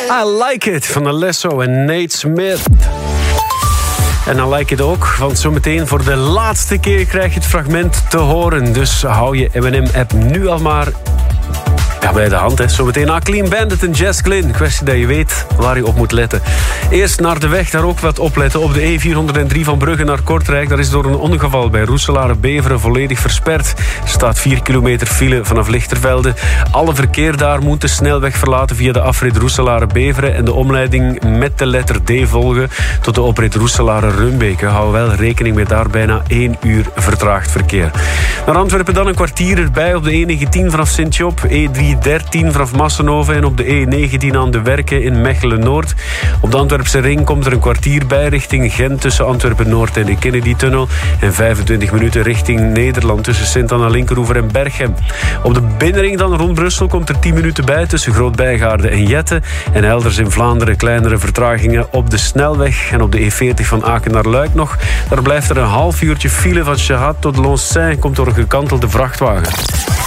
I Like It van Alesso en Nate Smith. En I Like It ook, want zometeen voor de laatste keer krijg je het fragment te horen. Dus hou je M&M-app nu al maar bij de hand. Zometeen na Clean Bandit en Jess Glynn. Kwestie dat je weet waar je op moet letten. Eerst naar de weg, daar ook wat opletten. Op de E403 van Brugge naar Kortrijk. Daar is door een ongeval bij Roeselare-Beveren volledig versperd. Er staat 4 kilometer file vanaf Lichtervelde. Alle verkeer daar moet de snelweg verlaten via de afrit Roeselare-Beveren en de omleiding met de letter D volgen tot de oprit Roeselare-Rumbeke. Hou wel rekening met daar bijna 1 uur vertraagd verkeer. Naar Antwerpen dan een kwartier erbij op de E19 vanaf Sint-Job, E313 vanaf Massenhoven en op de E19 aan de Werken in Mechelen-Noord. Op de Antwerpse ring komt er een kwartier bij richting Gent tussen Antwerpen-Noord en de Kennedy-tunnel en 25 minuten richting Nederland tussen Sint-Anna-Linkeroever en Berchem. Op de binnenring dan rond Brussel komt er 10 minuten bij tussen Groot-Bijgaarden en Jette en elders in Vlaanderen kleinere vertragingen op de snelweg en op de E40 van Aken naar Luik nog. Daar blijft er een half uurtje file van Chahat tot Loncin, komt door een gekantelde vrachtwagen.